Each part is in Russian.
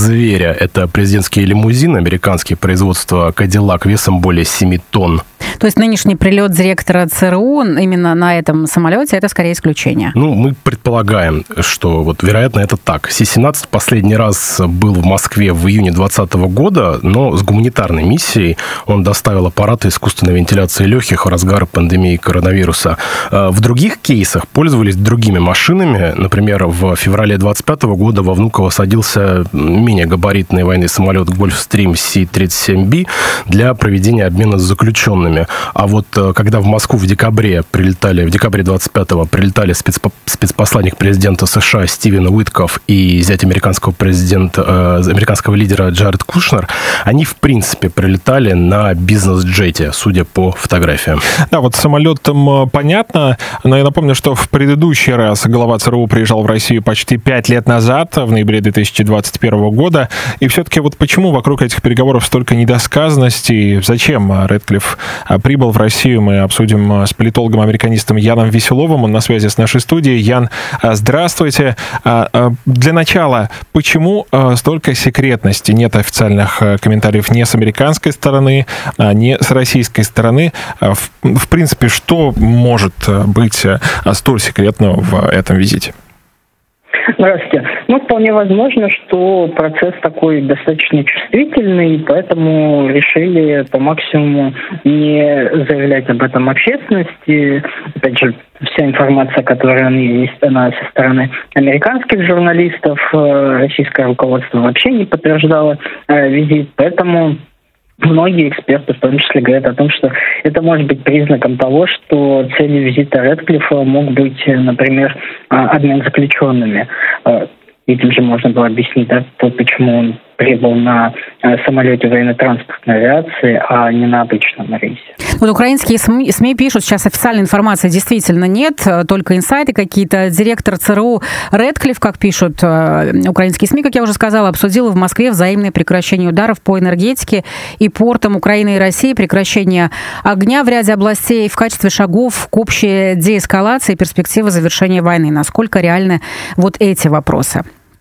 зверя. Это президентский лимузин, американское производство Cadillac весом более 7 тонн. То есть нынешний прилет директора ЦРУ именно на этом самолете – это скорее исключение? Мы предполагаем, что вероятно, это так. Си-17 последний раз был в Москве в июне 2020 года, но с гуманитарной миссией. Он доставил аппараты искусственной вентиляции легких в разгар пандемии коронавируса. В других кейсах пользовались другими машинами. Например, в феврале 2025 года во Внуково садился менее габаритный военный самолет Gulfstream Sea-37B для проведения обмена с заключенными. А когда в Москву в декабре 25-го прилетали спецпосланник президента США Стивен Уиткофф и зять американского лидера Джаред Кушнер, они, в принципе, прилетали на бизнес-джете, судя по фотографиям. Да, с самолетом понятно, но я напомню, что в предыдущий раз глава ЦРУ приезжал в Россию почти 5 лет назад, в ноябре 2021 года, и все-таки почему вокруг этих переговоров столько недосказанностей, зачем Рэдклифф прибыл в Россию, мы обсудим с политологом-американистом Яном Веселовым, он на связи с нашей студией. Ян, здравствуйте. Для начала, почему столько секретности? Нет официальных комментариев ни с американской стороны, ни с российской стороны. В принципе, что может быть столь секретного в этом визите? Здравствуйте. Вполне возможно, что процесс такой достаточно чувствительный, поэтому решили по максимуму не заявлять об этом общественности. Опять же, вся информация, которая есть, она со стороны американских журналистов, российское руководство вообще не подтверждало визит, поэтому многие эксперты, в том числе, говорят о том, что это может быть признаком того, что целью визита Рэдклиффа мог быть, например, обмен заключенными. Этим же можно было объяснить, почему он прибыл на самолете военно-транспортной авиации, а не на обычном рейсе. Украинские СМИ пишут, сейчас официальной информации действительно нет, только инсайты какие-то. Директор ЦРУ Рэдклифф, как пишут украинские СМИ, как я уже сказала, обсудил в Москве взаимное прекращение ударов по энергетике и портам Украины и России, прекращение огня в ряде областей в качестве шагов к общей деэскалации и перспективы завершения войны. Насколько реальны эти вопросы?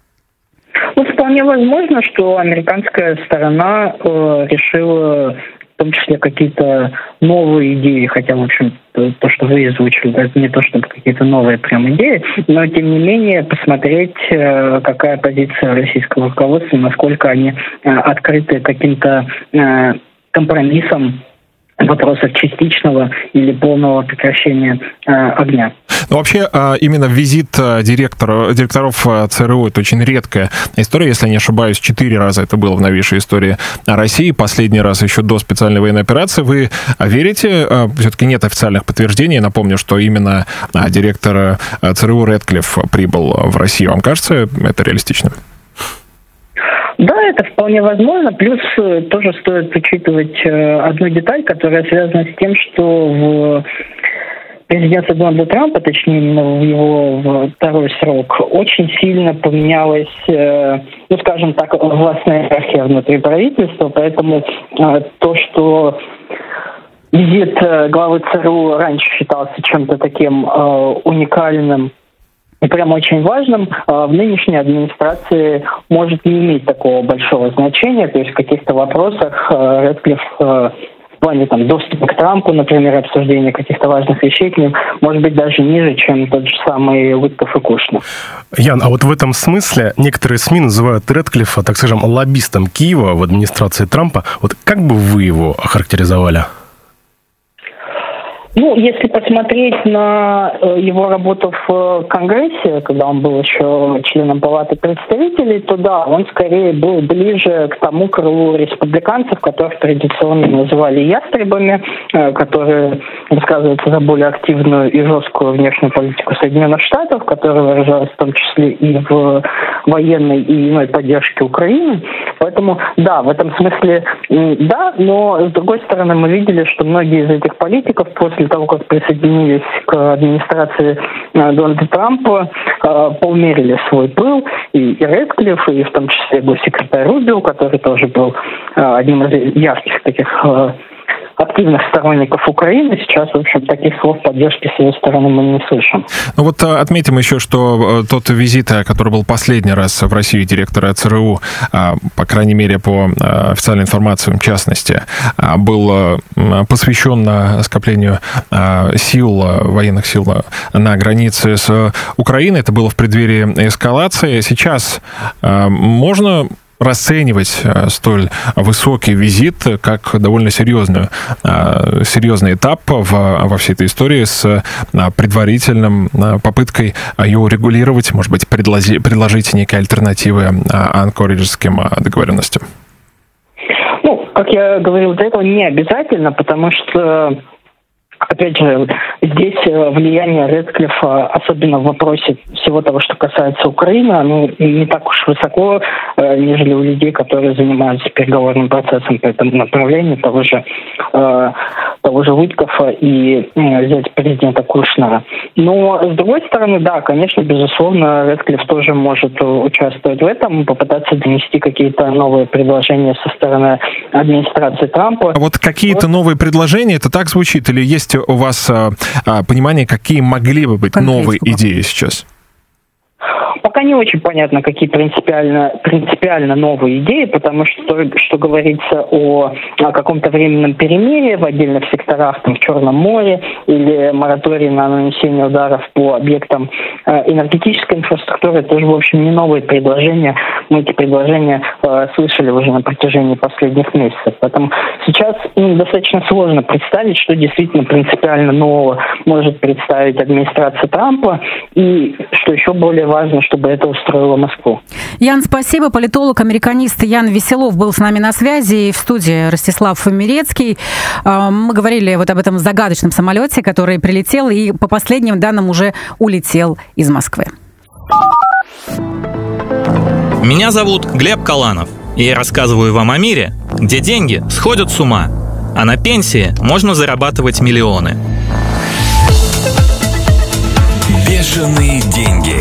Вполне возможно, что американская сторона решила в том числе какие-то новые идеи, хотя, в общем, то, что вы озвучили, это не то, чтобы какие-то новые прям идеи, но, тем не менее, посмотреть, какая позиция российского руководства, насколько они открыты каким-то компромиссам в вопросах частичного или полного прекращения огня. Вообще, именно визит директоров ЦРУ — это очень редкая история. Если не ошибаюсь, 4 раза это было в новейшей истории России. Последний раз еще до специальной военной операции. Вы верите? Все-таки нет официальных подтверждений. Напомню, что именно директор ЦРУ Рэдклифф прибыл в Россию. Вам кажется это реалистичным? Да, это вполне возможно. Плюс тоже стоит учитывать одну деталь, которая связана с тем, что в президентства Дональда Трампа, точнее, именно в его второй срок, очень сильно поменялась, скажем так, властная иерархия внутри правительства. Поэтому то, что визит главы ЦРУ раньше считался чем-то таким уникальным и прям очень важным, в нынешней администрации может не иметь такого большого значения. То есть в каких-то вопросах Рэдклифф в плане доступа к Трампу, например, обсуждения каких-то важных вещей к ним, может быть даже ниже, чем тот же самый Уиткофф и Кушнер. Ян, а в этом смысле некоторые СМИ называют Рэдклиффа, так скажем, лоббистом Киева в администрации Трампа. Как бы вы его охарактеризовали? Если посмотреть на его работу в Конгрессе, когда он был еще членом Палаты представителей, то да, он скорее был ближе к тому крылу республиканцев, которых традиционно называли ястребами, которые высказываются за более активную и жесткую внешнюю политику Соединенных Штатов, которая выражалась в том числе и в военной и иной поддержке Украины. Поэтому да, в этом смысле да, но с другой стороны мы видели, что многие из этих политиков после того, как присоединились к администрации Дональда Трампа, поумерили свой пыл. И Рэдклифф, и в том числе госсекретарь Рубио, который тоже был одним из ярких таких активных сторонников Украины. Сейчас, в общем, таких слов поддержки с ее стороны мы не слышим. Ну вот отметим еще, что тот визит, который был последний раз в Россию директора ЦРУ, по крайней мере, по официальной информации, в частности, был посвящен скоплению сил, военных сил на границе с Украиной. Это было в преддверии эскалации. Сейчас можно расценивать столь высокий визит как довольно серьезный этап во всей этой истории с предварительным попыткой ее урегулировать, может быть, предложить некие альтернативы анкориджским договоренностям? Ну, как я говорил до этого, не обязательно, потому что, опять же, здесь влияние Рэдклиффа, особенно в вопросе всего того, что касается Украины, оно не так уж высоко, нежели у людей, которые занимаются переговорным процессом по этому направлению, того же Виткофа и взять президента Кушнера. Но, с другой стороны, да, конечно, безусловно, Рэдклифф тоже может участвовать в этом, попытаться донести какие-то новые предложения со стороны администрации Трампа. А вот какие-то новые предложения, это так звучит? Или есть у вас понимание, какие могли бы быть новые идеи сейчас? Пока не очень понятно, какие принципиально новые идеи, потому что говорится о каком-то временном перемирии в отдельных секторах, там, в Черном море, или моратории на нанесение ударов по объектам энергетической инфраструктуры, это тоже, в общем, не новые предложения. Мы эти предложения слышали уже на протяжении последних месяцев. Поэтому сейчас достаточно сложно представить, что действительно принципиально нового может представить администрация Трампа, и, что еще более важно, чтобы это устроило Москву. Ян, спасибо. Политолог, американист Ян Веселов был с нами на связи. И в студии Ростислав Мирецкий. Мы говорили вот об этом загадочном самолете, который прилетел и, по последним данным, уже улетел из Москвы. Меня зовут Глеб Каланов, и я рассказываю вам о мире, где деньги сходят с ума, а на пенсии можно зарабатывать миллионы. Бешеные деньги.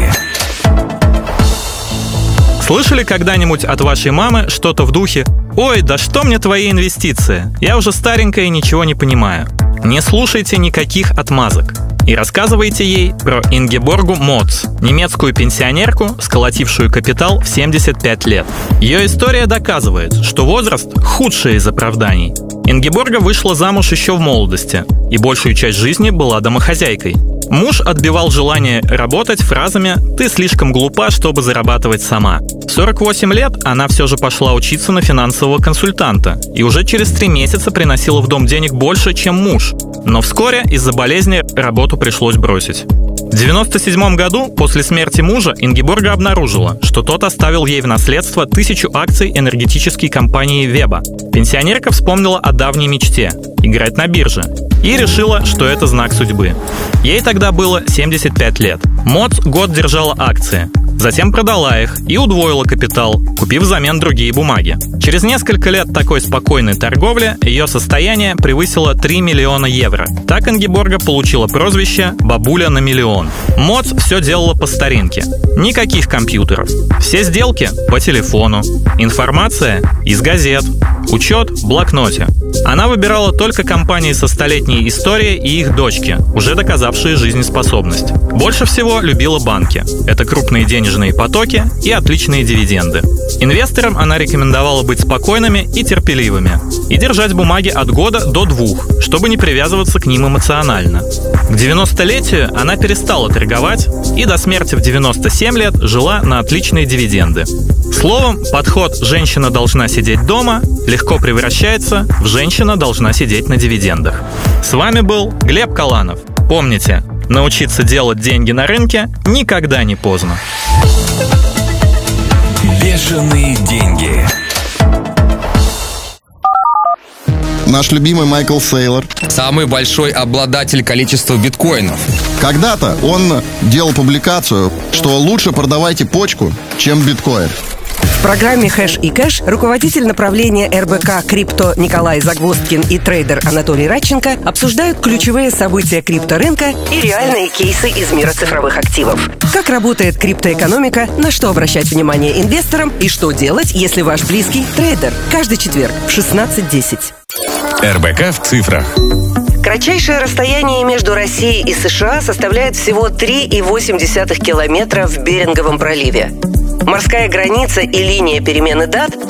Слышали когда-нибудь от вашей мамы что-то в духе «Ой, да что мне твои инвестиции? Я уже старенькая и ничего не понимаю». Не слушайте никаких отмазок. И рассказывайте ей про Ингеборгу Моц, немецкую пенсионерку, сколотившую капитал в 75 лет. Ее история доказывает, что возраст – худшее из оправданий. Ингеборга вышла замуж еще в молодости и большую часть жизни была домохозяйкой. Муж отбивал желание работать фразами «ты слишком глупа, чтобы зарабатывать сама». В 48 лет она все же пошла учиться на финансового консультанта и уже через 3 месяца приносила в дом денег больше, чем муж. Но вскоре из-за болезни работу пришлось бросить. В 1997 году, после смерти мужа, Ингеборга обнаружила, что тот оставил ей в наследство 1000 акций энергетической компании Веба. Пенсионерка вспомнила о давней мечте – играть на бирже. И решила, что это знак судьбы. Ей тогда было 75 лет. Моц год держала акции. Затем продала их и удвоила капитал, купив взамен другие бумаги. Через несколько лет такой спокойной торговли ее состояние превысило 3 миллиона евро. Так Ингеборга получила прозвище «бабуля на миллион». Моц все делала по старинке. Никаких компьютеров. Все сделки по телефону. Информация из газет. Учет в блокноте. Она выбирала только компании со столетней историей и их дочки, уже доказавшие жизнеспособность. Больше всего любила банки. Это крупные денежные потоки и отличные дивиденды. Инвесторам она рекомендовала быть спокойными и терпеливыми и держать бумаги от года до 2, чтобы не привязываться к ним эмоционально. К 90-летию она перестала торговать и до смерти в 97 лет жила на отличные дивиденды. Словом, подход «женщина должна сидеть дома» легко превращается в «женщина должна сидеть на дивидендах». С вами был Глеб Каланов. Помните, научиться делать деньги на рынке никогда не поздно. Бешеные деньги. Наш любимый Майкл Сейлор. Самый большой обладатель количества биткоинов. Когда-то он делал публикацию, что лучше продавайте почку, чем биткоин. В программе «Хэш и кэш» руководитель направления РБК «Крипто» Николай Загвоздкин и трейдер Анатолий Радченко обсуждают ключевые события крипторынка и реальные кейсы из мира цифровых активов. Как работает криптоэкономика, на что обращать внимание инвесторам и что делать, если ваш близкий трейдер. Каждый четверг в 16:10. РБК в цифрах. Кратчайшее расстояние между Россией и США составляет всего 3,8 километра в Беринговом проливе. Морская граница и линия перемены дат